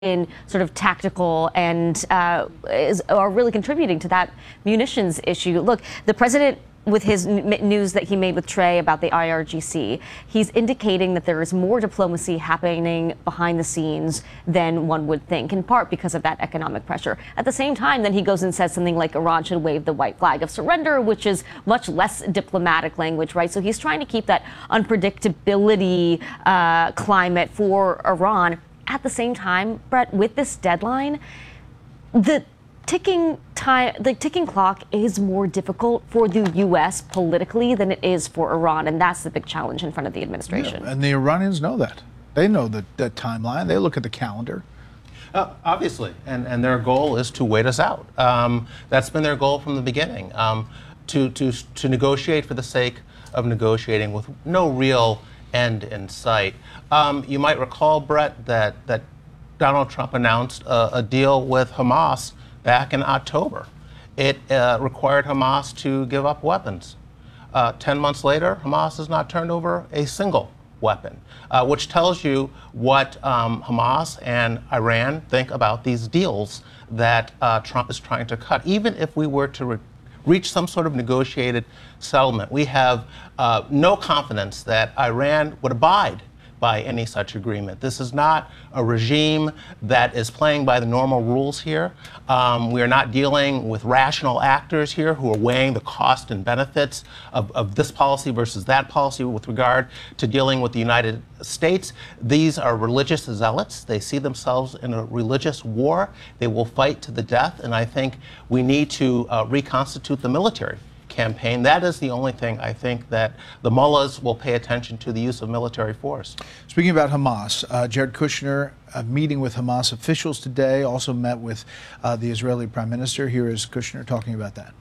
in sort of tactical and are really contributing to that munitions issue. Look, the president, with his news that he made with Trey about the IRGC, he's indicating that there is more diplomacy happening behind the scenes than one would think, in part because of that economic pressure. At the same time, then he goes and says something like Iran should wave the white flag of surrender, which is much less diplomatic language, right? So he's trying to keep that unpredictability climate for Iran. At the same time, Brett, with this deadline, the ticking clock is more difficult for the U.S. politically than it is for Iran, and that's the big challenge in front of the administration. Yeah, and the Iranians know that. They know the timeline. They look at the calendar. Obviously, and their goal is to wait us out. That's been their goal from the beginning, to negotiate for the sake of negotiating with no real end in sight. You might recall, Brett, that Donald Trump announced a deal with Hamas back in October. It required Hamas to give up weapons. 10 months later, Hamas has not turned over a single weapon, which tells you what Hamas and Iran think about these deals that Trump is trying to cut. Even if we were to reach some sort of negotiated settlement, we have no confidence that Iran would abide by any such agreement. This is not a regime that is playing by the normal rules here. We are not dealing with rational actors here who are weighing the cost and benefits of this policy versus that policy with regard to dealing with the United States. These are religious zealots. They see themselves in a religious war. They will fight to the death, and I think we need to reconstitute the military campaign. That is the only thing I think that the mullahs will pay attention to, the use of military force. Speaking about Hamas, Jared Kushner meeting with Hamas officials today, also met with the Israeli Prime Minister. Here is Kushner talking about that.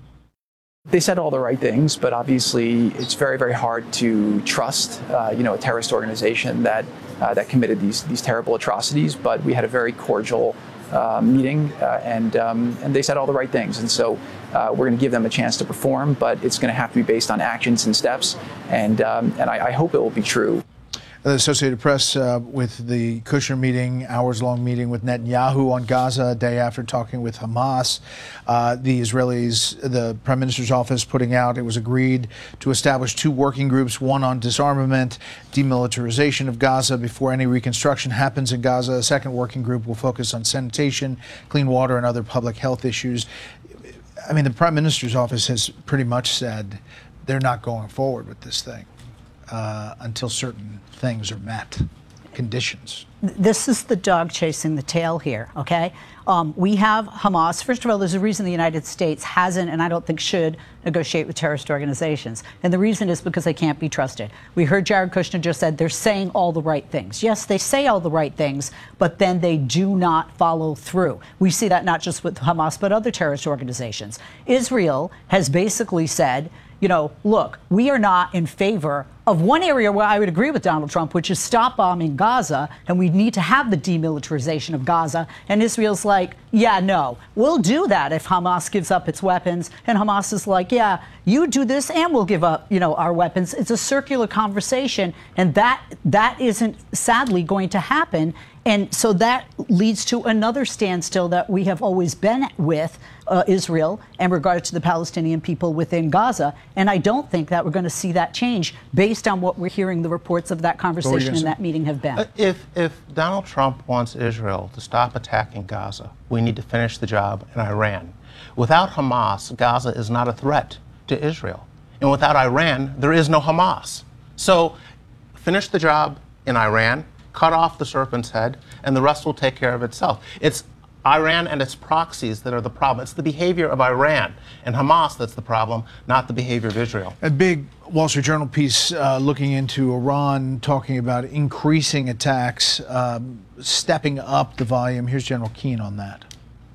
They said all the right things, but obviously it's very, very hard to trust, a terrorist organization that committed these terrible atrocities. But we had a very cordial meeting, and they said all the right things. And so we're going to give them a chance to perform, but it's going to have to be based on actions and steps. And I hope it will be true. The Associated Press with the Kushner meeting, hours-long meeting with Netanyahu on Gaza, a day after talking with Hamas. The Israelis, the Prime Minister's office putting out, it was agreed to establish 2 working groups, one on disarmament, demilitarization of Gaza before any reconstruction happens in Gaza. A second working group will focus on sanitation, clean water, and other public health issues. I mean, the Prime Minister's office has pretty much said they're not going forward with this thing until certain things are met, conditions. This is the dog chasing the tail here, okay? We have Hamas. First of all, there's a reason the United States hasn't, and I don't think should, negotiate with terrorist organizations. And the reason is because they can't be trusted. We heard Jared Kushner just said they're saying all the right things. Yes, they say all the right things, but then they do not follow through. We see that not just with Hamas, but other terrorist organizations. Israel has basically said, look, we are not in favor of one area where I would agree with Donald Trump, which is stop bombing Gaza, and we need to have the demilitarization of Gaza. And Israel's like, yeah, no, we'll do that if Hamas gives up its weapons. And Hamas is like, yeah, you do this and we'll give up, our weapons. It's a circular conversation, and that isn't sadly going to happen. And so that leads to another standstill that we have always been with Israel in regard to the Palestinian people within Gaza. And I don't think that we're going to see that change based on what we're hearing the reports of that conversation and that meeting have been. If Donald Trump wants Israel to stop attacking Gaza, we need to finish the job in Iran. Without Hamas, Gaza is not a threat to Israel. And without Iran, there is no Hamas. So finish the job in Iran, cut off the serpent's head, and the rest will take care of itself. It's Iran and its proxies that are the problem. It's the behavior of Iran and Hamas that's the problem, not the behavior of Israel. A big Wall Street Journal piece looking into Iran, talking about increasing attacks, stepping up the volume. Here's General Keane on that.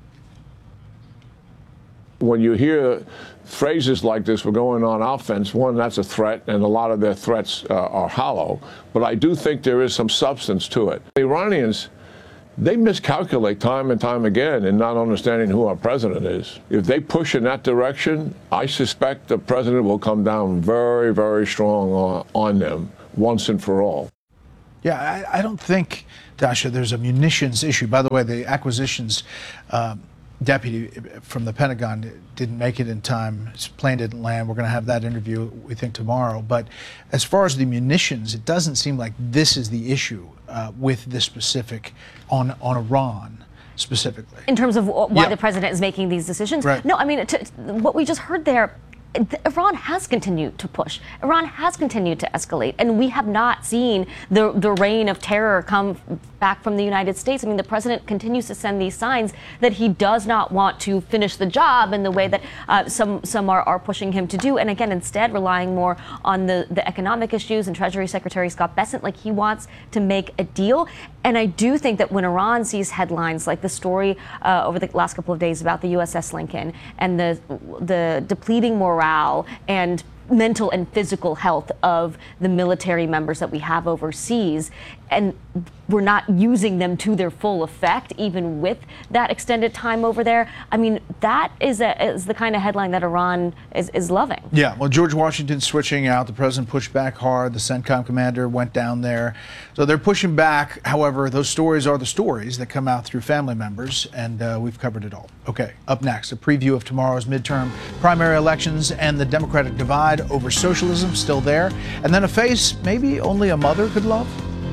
When you hear phrases like this, we're going on offense, one, that's a threat, and a lot of their threats are hollow. But I do think there is some substance to it. The Iranians, they miscalculate time and time again in not understanding who our president is. If they push in that direction, I suspect the president will come down very, very strong on them once and for all. Yeah, I don't think, Dasha, there's a munitions issue. By the way, the acquisitions deputy from the Pentagon didn't make it in time. His plane didn't land. We're going to have that interview, we think, tomorrow. But as far as the munitions, it doesn't seem like this is the issue with this specific on Iran specifically. In terms of why the president is making these decisions? Right. No, I mean, what we just heard there, Iran has continued to push. Iran has continued to escalate, and we have not seen the reign of terror come back from the United States. I mean, the president continues to send these signs that he does not want to finish the job in the way that some are pushing him to do. And again, instead relying more on the economic issues. And Treasury Secretary Scott Bessent, like, he wants to make a deal. And I do think that when Iran sees headlines like the story over the last couple of days about the USS Lincoln and the depleting morale and mental and physical health of the military members that we have overseas, and we're not using them to their full effect, even with that extended time over there. I mean, that is the kind of headline that Iran is loving. Yeah, well, George Washington switching out. The president pushed back hard. The CENTCOM commander went down there. So they're pushing back. However, those stories are the stories that come out through family members, and we've covered it all. Okay, up next, a preview of tomorrow's midterm primary elections and the Democratic divide over socialism still there. And then a face maybe only a mother could love.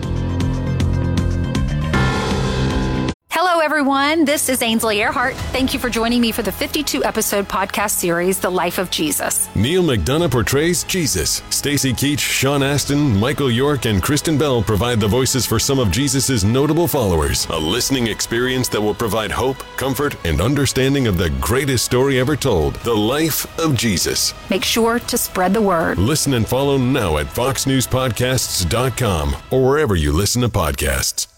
Hello, everyone. This is Ainsley Earhart. Thank you for joining me for the 52-episode podcast series, The Life of Jesus. Neil McDonough portrays Jesus. Stacey Keach, Sean Astin, Michael York, and Kristen Bell provide the voices for some of Jesus' notable followers. A listening experience that will provide hope, comfort, and understanding of the greatest story ever told, The Life of Jesus. Make sure to spread the word. Listen and follow now at foxnewspodcasts.com or wherever you listen to podcasts.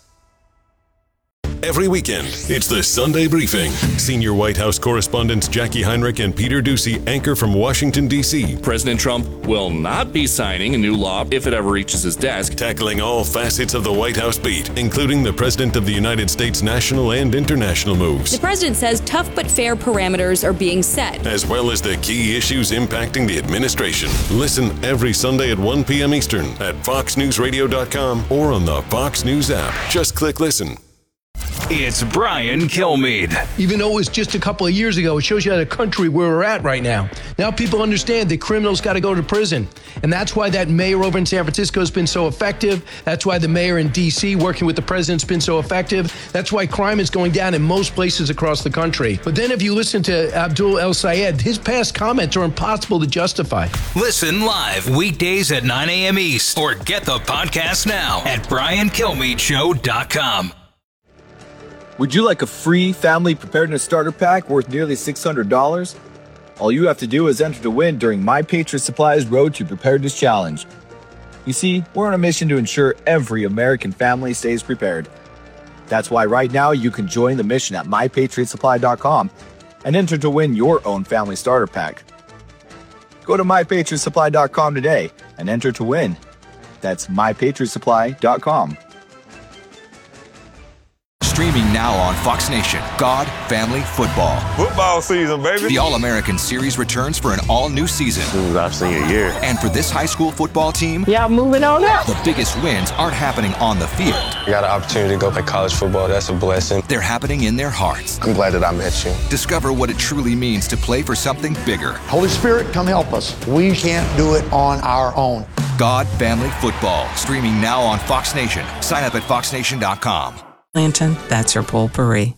Every weekend, it's the Sunday Briefing. Senior White House correspondents Jackie Heinrich and Peter Doocy anchor from Washington, D.C. President Trump will not be signing a new law if it ever reaches his desk. Tackling all facets of the White House beat, including the President of the United States' national and international moves. The president says tough but fair parameters are being set, as well as the key issues impacting the administration. Listen every Sunday at 1 p.m. Eastern at foxnewsradio.com or on the Fox News app. Just click listen. It's Brian Kilmeade. Even though it was just a couple of years ago, it shows you the country where we're at right now. Now people understand that criminals got to go to prison. And that's why that mayor over in San Francisco has been so effective. That's why the mayor in D.C. working with the president's been so effective. That's why crime is going down in most places across the country. But then if you listen to Abdul El Sayed, his past comments are impossible to justify. Listen live weekdays at 9 a.m. East or get the podcast now at briankilmeadshow.com. Would you like a free family preparedness starter pack worth nearly $600? All you have to do is enter to win during My Patriot Supply's Road to Preparedness Challenge. You see, we're on a mission to ensure every American family stays prepared. That's why right now you can join the mission at MyPatriotSupply.com and enter to win your own family starter pack. Go to MyPatriotSupply.com today and enter to win. That's MyPatriotSupply.com. Streaming now on Fox Nation, God, Family, Football. Football season, baby. The All-American Series returns for an all-new season. This is our senior year. And for this high school football team, moving on up. The biggest wins aren't happening on the field. I got an opportunity to go play college football. That's a blessing. They're happening in their hearts. I'm glad that I met you. Discover what it truly means to play for something bigger. Holy Spirit, come help us. We can't do it on our own. God, Family, Football. Streaming now on Fox Nation. Sign up at foxnation.com. Clinton, that's your potpourri.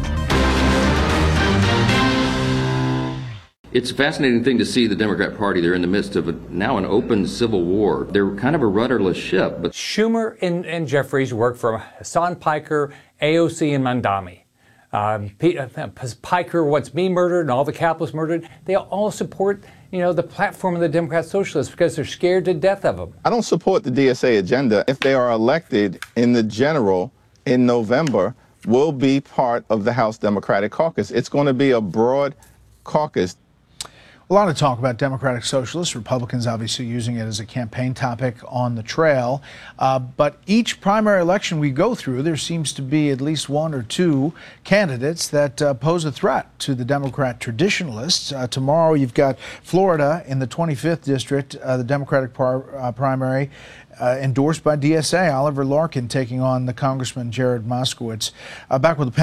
It's a fascinating thing to see the Democrat Party. They're in the midst of now an open civil war. They're kind of a rudderless ship. But Schumer and Jeffries work for Hassan Piker, AOC, and Mandami. Piker wants me murdered and all the capitalists murdered. They all support, the platform of the Democrat Socialists because they're scared to death of them. I don't support the DSA agenda. If they are elected in the general in November, will be part of the House Democratic Caucus. It's going to be a broad caucus. A lot of talk about Democratic Socialists, Republicans obviously using it as a campaign topic on the trail. But each primary election we go through, there seems to be at least one or two candidates that pose a threat to the Democrat traditionalists. Tomorrow you've got Florida in the 25th district, the Democratic primary endorsed by DSA. Oliver Larkin taking on the Congressman Jared Moskowitz. Back with the